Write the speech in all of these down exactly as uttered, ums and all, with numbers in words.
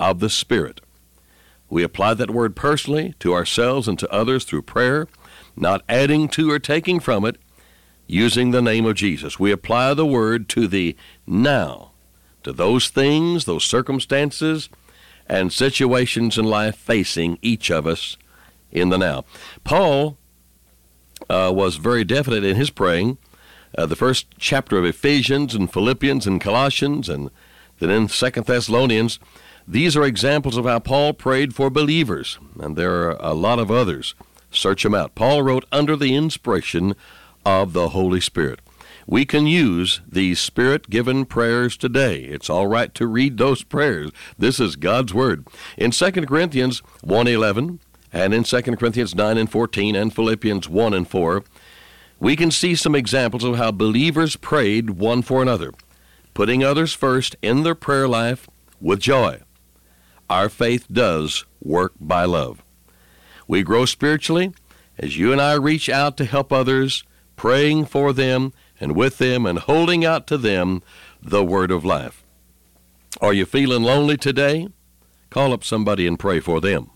of the Spirit. We apply that word personally to ourselves and to others through prayer, not adding to or taking from it, using the name of Jesus. We apply the word to the now, to those things, those circumstances, and situations in life facing each of us in the now. Paul uh, was very definite in his praying. Uh, the first chapter of Ephesians and Philippians and Colossians, and then in Second Thessalonians, these are examples of how Paul prayed for believers, and there are a lot of others. Search them out. Paul wrote under the inspiration of the Holy Spirit. We can use these Spirit-given prayers today. It's all right to read those prayers. This is God's Word. In Second Corinthians one eleven, and in Second Corinthians nine and fourteen, and Philippians one and four, we can see some examples of how believers prayed one for another, putting others first in their prayer life with joy. Our faith does work by love. We grow spiritually as you and I reach out to help others, praying for them and with them and holding out to them the word of life. Are you feeling lonely today? Call up somebody and pray for them.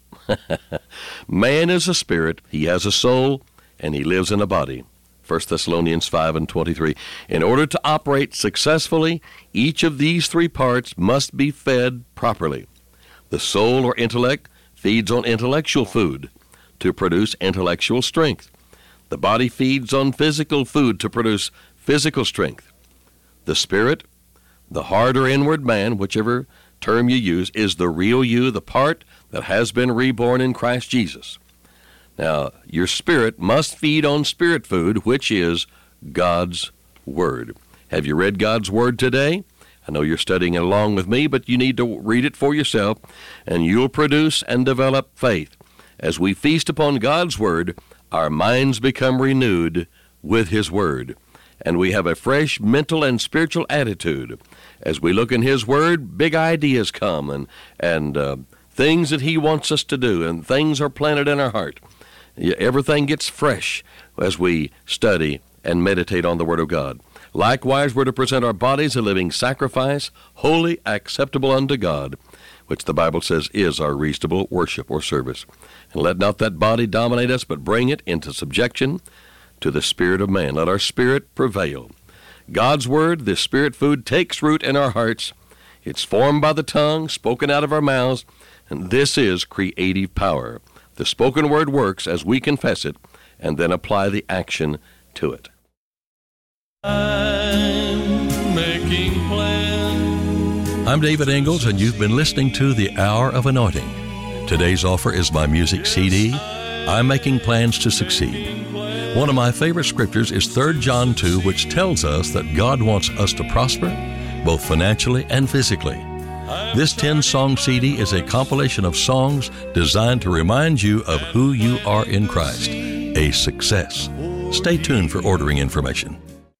Man is a spirit, he has a soul, and he lives in a body. First Thessalonians five and twenty-three. In order to operate successfully, each of these three parts must be fed properly. The soul or intellect feeds on intellectual food to produce intellectual strength. The body feeds on physical food to produce physical strength. The spirit, the heart or inward man, whichever term you use, is the real you, the part that has been reborn in Christ Jesus. Now, your spirit must feed on spirit food, which is God's Word. Have you read God's Word today? I know you're studying along with me, but you need to read it for yourself, and you'll produce and develop faith. As we feast upon God's Word, our minds become renewed with His Word, and we have a fresh mental and spiritual attitude. As we look in His Word, big ideas come, and, and uh, things that He wants us to do, and things are planted in our heart. Everything gets fresh as we study and meditate on the Word of God. Likewise, we're to present our bodies a living sacrifice, holy, acceptable unto God, which the Bible says is our reasonable worship or service. And let not that body dominate us, but bring it into subjection to the spirit of man. Let our spirit prevail. God's Word, this spirit food, takes root in our hearts. It's formed by the tongue, spoken out of our mouths, and this is creative power. The spoken word works as we confess it and then apply the action to it. I'm making plans. I'm David Ingalls, and you've been listening to The Hour of Anointing. Today's offer is my music C D, I'm Making Plans to Succeed. One of my favorite scriptures is Third John two, which tells us that God wants us to prosper, both financially and physically. This ten-song C D is a compilation of songs designed to remind you of who you are in Christ, a success. Stay tuned for ordering information.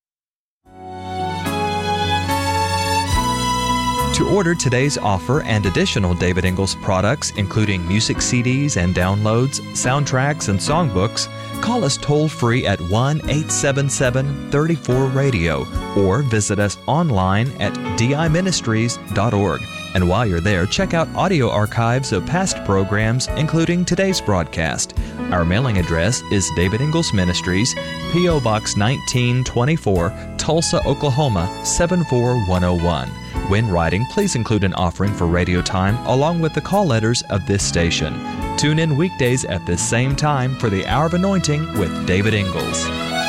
To order today's offer and additional David Ingalls products, including music C Ds and downloads, soundtracks, and songbooks, call us toll-free at one eight seven seven, three four, radio or visit us online at d i ministries dot org. And while you're there, check out audio archives of past programs, including today's broadcast. Our mailing address is David Ingalls Ministries, P O. Box nineteen twenty-four, Tulsa, Oklahoma seven four one oh one. When writing, please include an offering for radio time along with the call letters of this station. Tune in weekdays at this same time for the Hour of Anointing with David Ingalls.